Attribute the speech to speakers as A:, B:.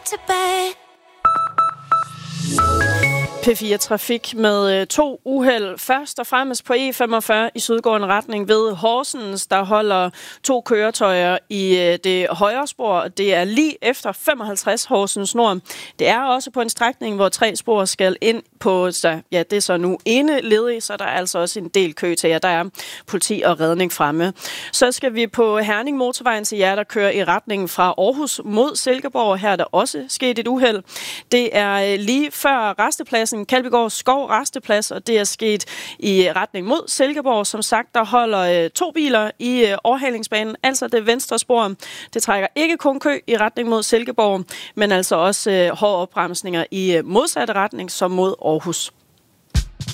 A: to bed.
B: P4 Trafik med 2 uheld. Først og fremmest på E45 i sydgående retning ved Horsens, der holder 2 køretøjer i det højre spor. Det er lige efter 55 Horsens Nord. Det er også på en strækning, hvor 3 spor skal ind på, det er så nu ene ledig, så der er altså også en del kø til jer. Der er politi og redning fremme. Så skal vi på Herning Motorvejen til jer, der kører i retningen fra Aarhus mod Silkeborg. Her er der også sket et uheld. Det er lige før rastepladsen Kalvegård Skov Rasteplads, og det er sket i retning mod Silkeborg. Som sagt, der holder 2 biler i overhalingsbanen, altså det venstre spor. Det trækker ikke kun kø i retning mod Silkeborg, men altså også hårde opbremsninger i modsatte retning som mod Aarhus.